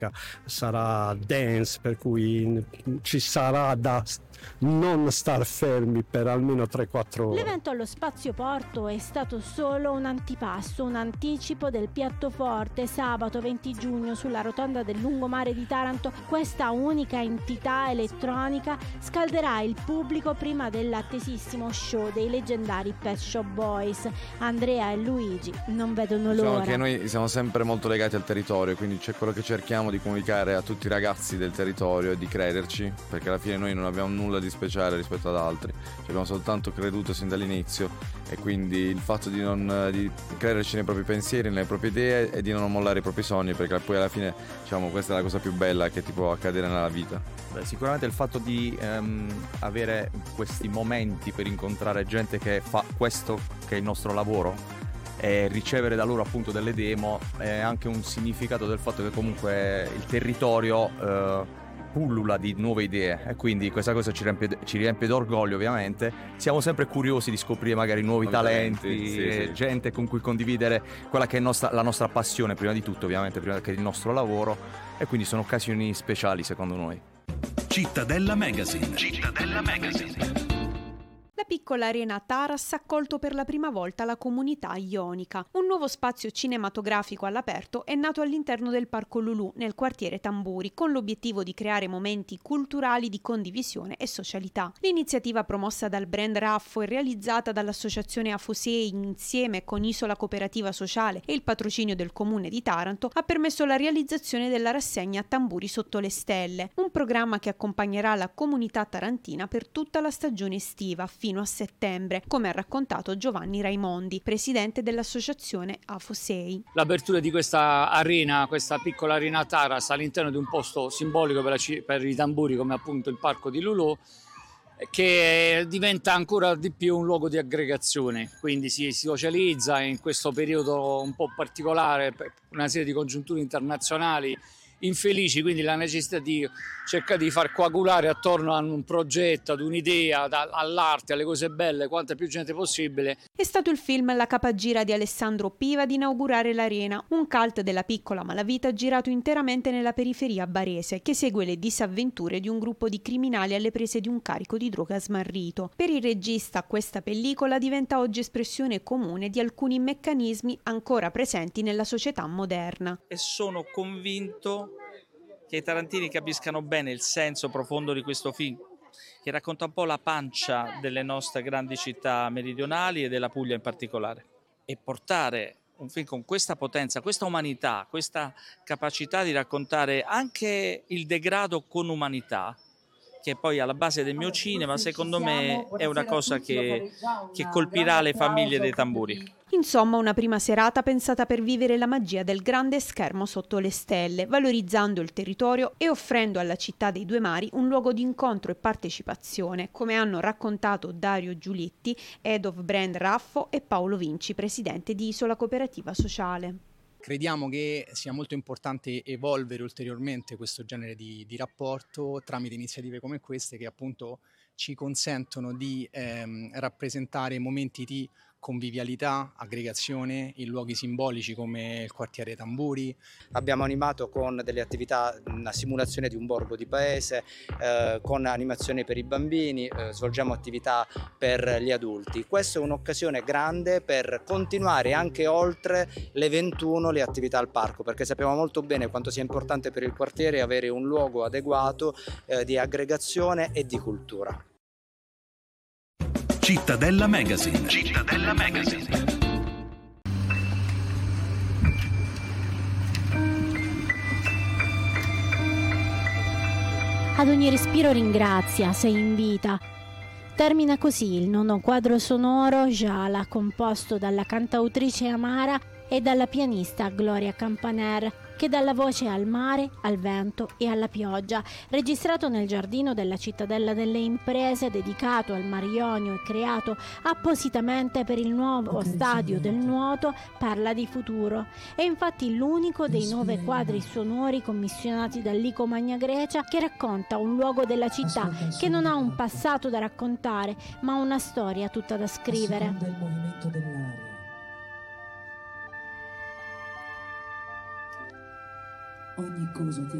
sarà dance, per cui ci sarà da non star fermi per almeno 3-4 ore. L'evento allo Spazio Porto è stato solo un antipasto, un anticipo del piatto forte. Sabato 20 giugno sulla rotonda del lungomare di Taranto questa unica entità elettronica scalderà il pubblico prima dell'attesissimo show dei leggendari Pet Shop Boys. Andrea e Luigi non vedono l'ora. Diciamo che noi siamo sempre molto legati al territorio, quindi c'è quello che cerchiamo di comunicare a tutti i ragazzi del territorio e di crederci, perché alla fine noi non abbiamo nulla di speciale rispetto ad altri, ci abbiamo soltanto creduto sin dall'inizio, e quindi il fatto di crederci nei propri pensieri, nelle proprie idee e di non mollare i propri sogni, perché poi alla fine, diciamo, questa è la cosa più bella che ti può accadere nella vita. Beh, sicuramente il fatto di avere questi momenti per incontrare gente che fa questo che è il nostro lavoro e ricevere da loro appunto delle demo è anche un significato del fatto che comunque il territorio pullula di nuove idee, e quindi questa cosa ci riempie d'orgoglio. Ovviamente siamo sempre curiosi di scoprire magari nuovi talenti, sì. gente con cui condividere quella che è la nostra passione, prima di tutto, ovviamente, prima che il nostro lavoro, e quindi sono occasioni speciali secondo noi. Cittadella Magazine. La piccola arena Taras ha accolto per la prima volta la comunità ionica. Un nuovo spazio cinematografico all'aperto è nato all'interno del Parco Lulù, nel quartiere Tamburi, con l'obiettivo di creare momenti culturali di condivisione e socialità. L'iniziativa, promossa dal brand Raffo e realizzata dall'associazione Afosei insieme con Isola Cooperativa Sociale e il patrocinio del Comune di Taranto, ha permesso la realizzazione della rassegna Tamburi sotto le stelle, un programma che accompagnerà la comunità tarantina per tutta la stagione estiva, fino a settembre, come ha raccontato Giovanni Raimondi, presidente dell'associazione Afosei. L'apertura di questa arena, questa piccola arena Taras, all'interno di un posto simbolico per i tamburi come appunto il parco di Lulù, che diventa ancora di più un luogo di aggregazione, quindi si socializza in questo periodo un po' particolare per una serie di congiunture internazionali infelici, quindi la necessità di cercare di far coagulare attorno a un progetto, ad un'idea, all'arte, alle cose belle, quanta più gente possibile. È stato il film La Capagira di Alessandro Piva ad inaugurare l'arena, un cult della piccola malavita girato interamente nella periferia barese, che segue le disavventure di un gruppo di criminali alle prese di un carico di droga smarrito. Per il regista questa pellicola diventa oggi espressione comune di alcuni meccanismi ancora presenti nella società moderna. E sono convinto che i tarantini capiscano bene il senso profondo di questo film, che racconta un po' la pancia delle nostre grandi città meridionali e della Puglia in particolare. E portare un film con questa potenza, questa umanità, questa capacità di raccontare anche il degrado con umanità, che è poi alla base del mio cinema, secondo me è una cosa che colpirà le famiglie dei tamburi. Insomma, una prima serata pensata per vivere la magia del grande schermo sotto le stelle, valorizzando il territorio e offrendo alla città dei due mari un luogo di incontro e partecipazione, come hanno raccontato Dario Giulitti, Head of Brand Raffo, e Paolo Vinci, presidente di Isola Cooperativa Sociale. Crediamo che sia molto importante evolvere ulteriormente questo genere di rapporto tramite iniziative come queste, che appunto ci consentono di rappresentare momenti di convivialità, aggregazione in luoghi simbolici come il quartiere Tamburi. Abbiamo animato con delle attività, una simulazione di un borgo di paese, con animazioni per i bambini, svolgiamo attività per gli adulti. Questa è un'occasione grande per continuare anche oltre le 21 le attività al parco, perché sappiamo molto bene quanto sia importante per il quartiere avere un luogo adeguato di aggregazione e di cultura. Cittadella Magazine. Ad ogni respiro ringrazia, sei in vita. Termina così il nono quadro sonoro Jala, composto dalla cantautrice Amara e dalla pianista Gloria Campaner, che dà la voce al mare, al vento e alla pioggia, registrato nel giardino della Cittadella delle Imprese, dedicato al Mar Ionio e creato appositamente per il nuovo stadio del nuoto, parla di futuro. È infatti l'unico dei 9 quadri sonori commissionati dall'Ico Magna Grecia che racconta un luogo della città che non ha un passato da raccontare, ma una storia tutta da scrivere. Il movimento dell'aria. ogni cosa ti